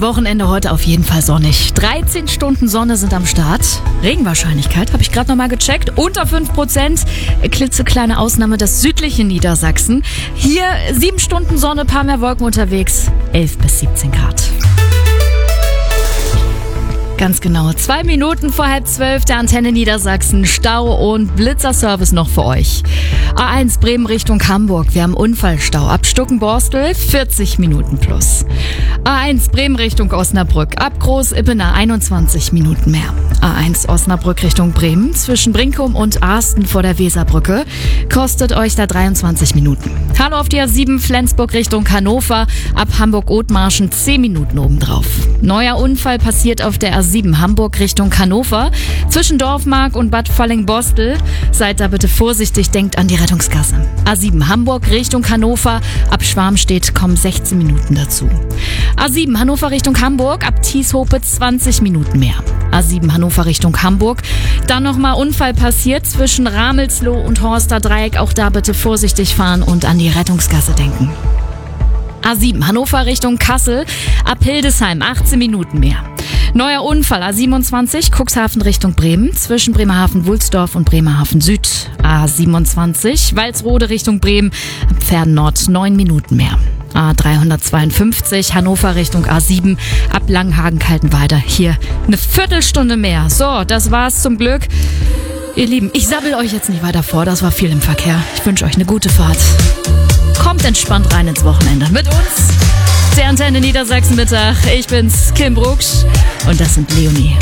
Wochenende heute auf jeden Fall sonnig. 13 Stunden Sonne sind am Start. Regenwahrscheinlichkeit habe ich gerade nochmal gecheckt. Unter 5%. Klitzekleine Ausnahme das südliche Niedersachsen. Hier 7 Stunden Sonne, paar mehr Wolken unterwegs. 11 bis 17 Grad. Ganz genau, 2 Minuten vor 11:30 der Antenne Niedersachsen. Stau und Blitzerservice noch für euch. A1 Bremen Richtung Hamburg. Wir haben Unfallstau ab Stuckenborstel, 40 Minuten plus. A1 Bremen Richtung Osnabrück. Ab Groß-Ippener 21 Minuten mehr. A1 Osnabrück Richtung Bremen. Zwischen Brinkum und Arsten vor der Weserbrücke. Kostet euch da 23 Minuten. Hallo auf die A7 Flensburg Richtung Hannover. Ab Hamburg-Othmarschen 10 Minuten obendrauf. Neuer Unfall passiert auf der A7 Hamburg Richtung Hannover. Zwischen Dorfmark und Bad Falling-Bostel. Seid da bitte vorsichtig, denkt an die Rettungskasse. A7 Hamburg Richtung Hannover. Ab Schwarmstedt kommen 16 Minuten dazu. A7 Hannover Richtung Hamburg. Ab Tieshope 20 Minuten mehr. A7 Hannover Richtung Hamburg. Dann nochmal Unfall passiert zwischen Ramelsloh und Horster Dreieck. Auch da bitte vorsichtig fahren und an die Rettungskasse denken. A7 Hannover Richtung Kassel. Ab Hildesheim 18 Minuten mehr. Neuer Unfall A27 Cuxhaven Richtung Bremen. Zwischen Bremerhaven-Wulsdorf und Bremerhaven Süd. A27 Walsrode Richtung Bremen. Ab Pferden Nord 9 Minuten mehr. A352 Hannover Richtung A7 ab Langenhagen-Kaltenweide. Hier eine Viertelstunde mehr. So, das war's zum Glück. Ihr Lieben, ich sabbel euch jetzt nicht weiter vor. Das war viel im Verkehr. Ich wünsche euch eine gute Fahrt. Kommt entspannt rein ins Wochenende. Mit uns, der Antenne Niedersachsen Mittag. Ich bin's, Kim Brucksch. Und das sind Leonie